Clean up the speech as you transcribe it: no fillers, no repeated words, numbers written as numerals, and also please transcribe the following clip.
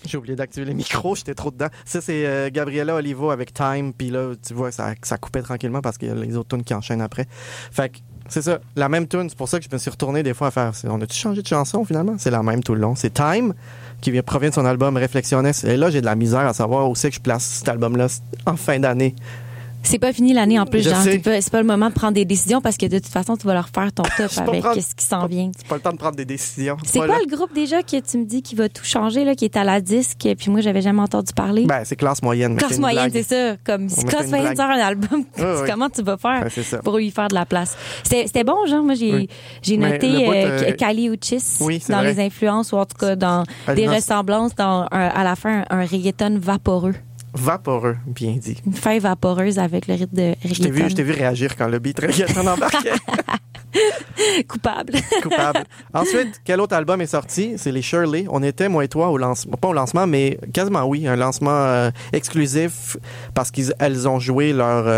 J'ai oublié d'activer les micros, j'étais trop dedans. Ça, c'est Gabriella Olivo avec Time, puis là, tu vois, ça coupait tranquillement parce qu'il y a les autres tunes qui enchaînent après. Fait que, c'est ça, la même tune. C'est pour ça que je me suis retourné des fois à faire. On a-tu changé de chanson finalement? C'est la même tout le long. C'est Time, qui provient de son album Reflexiones. Et là, j'ai de la misère à savoir où c'est que je place cet album-là en fin d'année. C'est pas fini l'année en plus, Je genre. sais. C'est pas le moment de prendre des décisions parce que de toute façon, tu vas leur faire ton top avec ce qui s'en vient. C'est pas le temps de prendre des décisions. C'est quoi le groupe déjà que tu me dis qui va tout changer, là, qui est à la disque, puis moi, j'avais jamais entendu parler? Ben, c'est Classe Moyenne. Classe Moyenne, c'est ça. Comme si Classe Moyenne sort un album, comment tu vas faire pour lui faire de la place? C'était bon, genre, moi, j'ai noté Kali Uchis dans les influences, ou en tout cas dans des ressemblances, à la fin, un reggaeton vaporeux. Vaporeux, bien dit. Une feuille vaporeuse avec le rythme de reggaeton. Je t'ai vu réagir quand le beat reggaeton embarquait. Coupable. Ensuite, quel autre album est sorti? C'est les Shirley. On était, moi et toi, au lancement. Pas au lancement, mais quasiment oui. Un lancement exclusif parce qu'elles ont joué leur